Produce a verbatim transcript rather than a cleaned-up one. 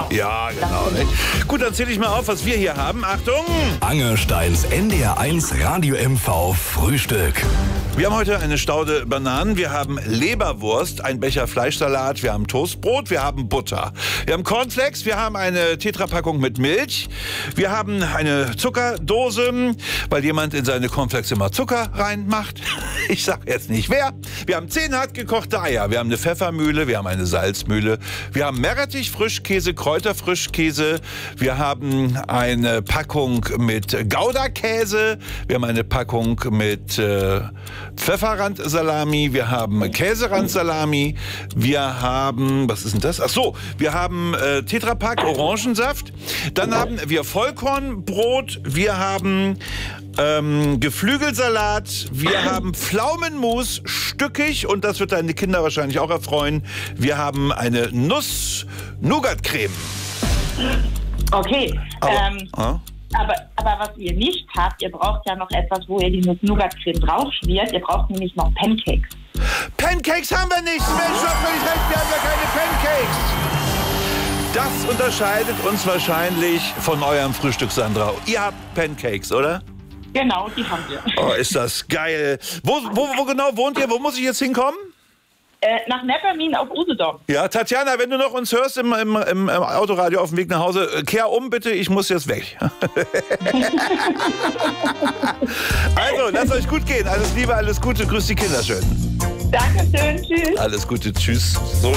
Ja, genau. Nicht? Gut, dann zähle ich mal auf, was wir hier haben. Achtung! Angersteins N D R eins Radio M V Frühstück. Wir haben heute eine Staude Bananen, wir haben Leberwurst, ein Becher Fleischsalat, wir haben Toastbrot, wir haben Butter. Wir haben Cornflakes, wir haben eine Tetrapackung mit Milch, wir haben eine Zuckerdose, weil jemand in seine Cornflakes immer Zucker reinmacht. Ich sag jetzt nicht wer. Wir haben zehn hart gekochte Eier, wir haben eine Pfeffermühle, wir haben eine Salzmühle, wir haben Meerrettich, Frischkäse, Kräuterfrischkäse, wir haben eine Packung mit Gouda-Käse, wir haben eine Packung mit äh, Pfefferrandsalami, wir haben Käserandsalami, wir haben, was ist denn das? Ach so, wir haben äh, Tetrapack Orangensaft, dann haben wir Vollkornbrot, wir haben ähm, Geflügelsalat, wir haben Pflaumenmus, stückig, und das wird deine Kinder wahrscheinlich auch erfreuen, wir haben eine Nuss-Nougat-Creme. Okay, Aber, ähm, ah? aber, aber was ihr nicht habt, ihr braucht ja noch etwas, wo ihr die Nuss-Nougat-Creme draufschmiert. Ihr braucht nämlich noch Pancakes. Pancakes haben wir nicht! Mensch, du hast völlig recht, wir haben ja keine Pancakes! Das unterscheidet uns wahrscheinlich von eurem Frühstück, Sandra. Ihr habt Pancakes, oder? Genau, die haben wir. Oh, ist das geil. Wo, wo, wo genau wohnt ihr? Wo muss ich jetzt hinkommen? Äh, nach Neppermin auf Usedom. Ja, Tatjana, wenn du noch uns hörst im, im, im, im Autoradio auf dem Weg nach Hause, äh, kehr um bitte, ich muss jetzt weg. Also, lasst euch gut gehen. Alles Liebe, alles Gute. Grüß die Kinder schön. Dankeschön, tschüss. Alles Gute, tschüss. So